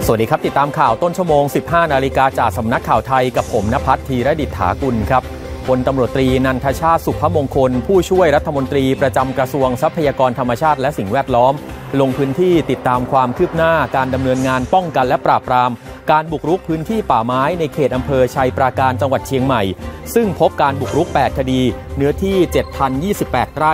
สวัสดีครับติดตามข่าวต้นชั่วโมง 15 นาฬิกาจากสำนักข่าวไทยกับผมณภัทร ธีรดิษฐากุลครับพลตำรวจตรีนันทชาติสุภมงคลผู้ช่วยรัฐมนตรีประจำกระทรวงทรัพยากรธรรมชาติและสิ่งแวดล้อมลงพื้นที่ติดตามความคืบหน้าการดำเนินงานป้องกันและปราบปรามการบุกรุกพื้นที่ป่าไม้ในเขตอำเภอชัยปราการจังหวัดเชียงใหม่ซึ่งพบการบุกรุก8คดีเนื้อที่ 7,028 ไร่